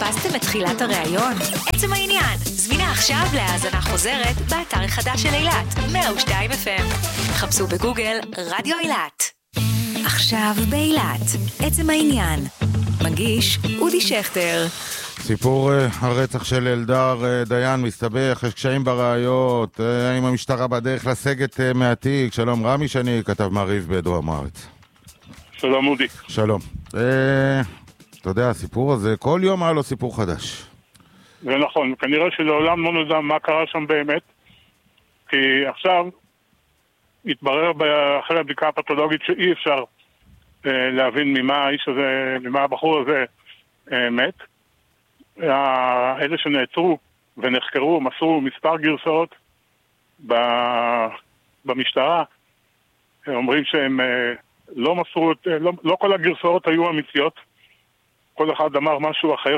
פספסתם את תחילת הראיון? עצם העניין, זמינה עכשיו להאזנה חוזרת באתר החדש של אילת, 102 FM. חפשו בגוגל רדיו אילת. עכשיו באילת, עצם העניין. מגיש אודי שכטר. סיפור הרצח של אלדר דיין מסתבך, יש קשיים בראיות, האם המשטרה בדרך לסגת מהתיק. שלום רמי שני, כתב מעריב בדרום הארץ. שלום אודי. שלום. אתה יודע, הסיפור הזה, כל יום היה לו סיפור חדש. זה נכון, כנראה שלעולם לא נדע מה קרה שם באמת, כי עכשיו התברר אחרי הבדיקה הפתולוגית שאי אפשר להבין ממה האיש הזה, ממה הבחור הזה מת. אלה שנעצרו ונחקרו מסרו מספר גרסאות במשטרה, אומרים שהם לא מסרו, לא כל הגרסאות היו אמיתיות, כל אחד אמר משהו אחר,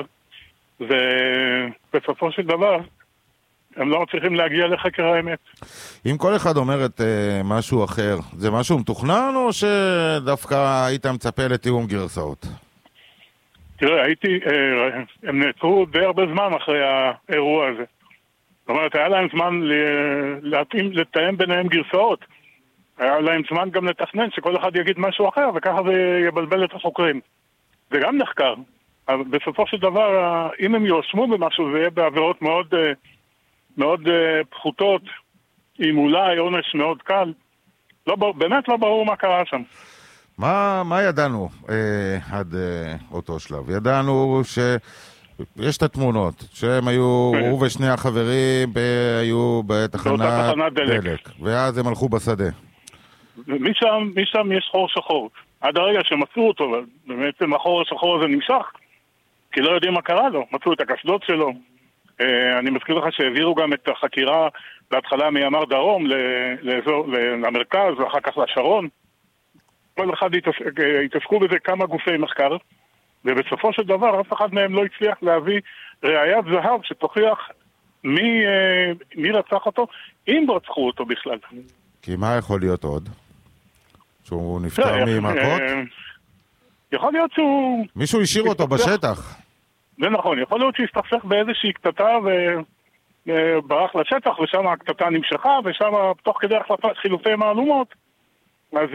ובסופו של דבר הם לא מצליחים להגיע לחקר האמת. אם כל אחד אומר את משהו אחר, זה משהו מתוכנן או שדווקא היית מצפה לתיאום גרסאות? תראה, הם נעצרו די הרבה זמן אחרי האירוע הזה. זאת אומרת, היה להם זמן לתאם ביניהם גרסאות. היה להם זמן גם לתכנן שכל אחד יגיד משהו אחר, וככה זה יבלבל את החוקרים. זה גם נחקר. אבל בסופו של דבר, אם הם יואשמו במשהו, זה יהיה בעבירות מאוד, מאוד פחותות, עם אולי עונש מאוד קל. באמת לא ברור מה קרה שם. מה ידענו עד אותו שלב? ידענו שיש את התמונות, שהם היו, הוא ושני החברים היו בתחנת דלק, ואז הם הלכו בשדה. משם יש חור שחור. עד הרגע שמצאו אותו, בעצם החור השחור הזה נמשך, כי לא יודעים מה קרה לו. מצאו את הקסדות שלו. אני מזכיר לך שהעבירו גם את החקירה בהתחלה מימ"ר דרום למרכז, ואחר כך לשרון. כל אחד התעסקו בזה כמה גופי מחקר, ובסופו של דבר אף אחד מהם לא הצליח להביא ראיית זהב שתוכיח מי רצח אותו, אם רצחו אותו בכלל. כי מה יכול להיות עוד? שהוא נפטר ממכות? יכול להיות שהוא... מישהו השאיר אותו בשטח. זה נכון, יכול להיות שהסתכסך באיזושהי קטטה וברח לשטח, ושם הקטטה נמשכה, ושם תוך כדי חילופי מהלומות, אז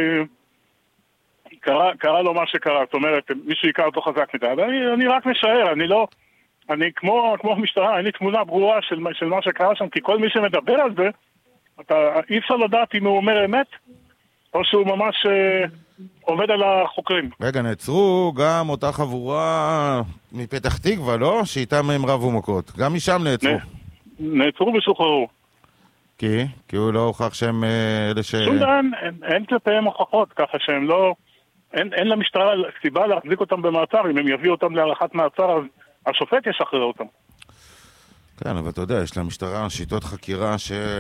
קרה לו מה שקרה. זאת אומרת, מישהו יקר אותו חזק מדי. אני רק משער, אני כמו המשטרה, אין לי תמונה ברורה של מה שקרה שם, כי כל מי שמדבר על זה, אי אפשר לדעת אם הוא אומר אמת, או שהוא ממש עובד על החוקרים. רגע, נעצרו גם אותה חבורה מפתח תקווה, לא? שאיתם הם רבו מכות. גם משם נעצרו. נעצרו ושוחררו. כי הוא לא הוכח שהם אלה ש... שום דבר, אין כלפיהם הוכחות, ככה שהם לא... אין למשטרה סיבה להחזיק אותם במעצר. אם הם יביאו אותם להערכת מעצר, אז השופט ישחרר אותם. כן, אבל אתה יודע, יש למשטרה שיטות חקירה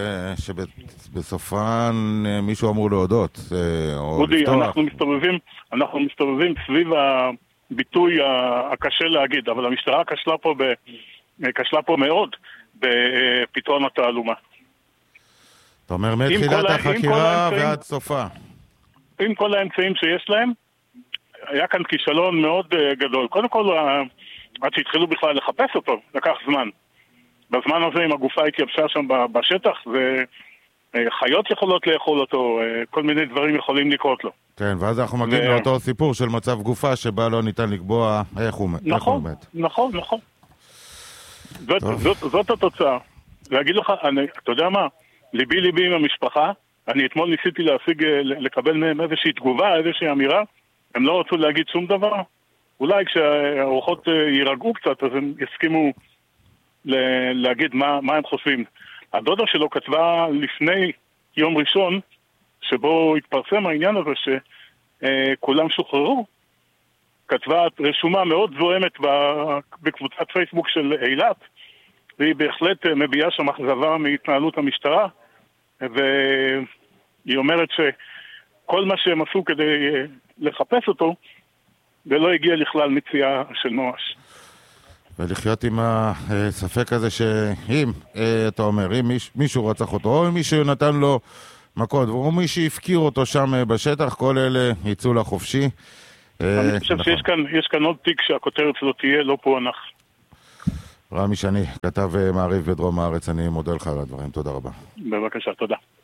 שבסופן מישהו אמור להודות. אודי, אנחנו מסתובבים סביב הביטוי הקשה להגיד, אבל המשטרה כשלה פה מאוד בפתרון התעלומה. אתה אומר, מתחילת החקירה ועד סופה. עם כל האמצעים שיש להם, היה כאן כישלון מאוד גדול. קודם כל, עד שהתחילו בכלל לחפש אותו, לקח זמן. בזמן הזה, אם הגופה התייבשה שם בשטח, וחיות יכולות לאכול אותו, כל מיני דברים יכולים לקרות לו. כן, ואז אנחנו מגיעים לאותו סיפור של מצב גופה, שבה לא ניתן לקבוע איך הוא מת. נכון. זאת התוצאה. להגיד לך, אתה יודע מה? ליבי עם המשפחה, אני אתמול ניסיתי לקבל מהם איזושהי תגובה, איזושהי אמירה, הם לא רצו להגיד שום דבר. אולי כשהאורחות יירגעו קצת, אז הם יסכימו להגיד מה הם חושבים. הדודה שלו כתבה לפני יום ראשון, שבו התפרסם העניין הזה שכולם שוחררו, כתבה רשומה מאוד זוהמת בקבוצת פייסבוק של אילת, והיא בהחלט מביאה שם אכזבה מהתנהלות המשטרה, והיא אומרת שכל מה שהם עשו כדי לחפש אותו, זה לא הגיע לכלל מציאה של נואש. ולחיות עם הספק הזה שאם, אתה אומר, אם מישהו רצח אותו, או אם מישהו נתן לו מכות, או מי שהפקיר אותו שם בשטח, כל אלה יצאו לחופשי. אני חושב שיש כאן עוד תיק שהכותרת שלו תהיה לא פוענח. רמי שני, כתב מעריב בדרום הארץ, אני מודה לך על הדברים, תודה רבה. בבקשה, תודה.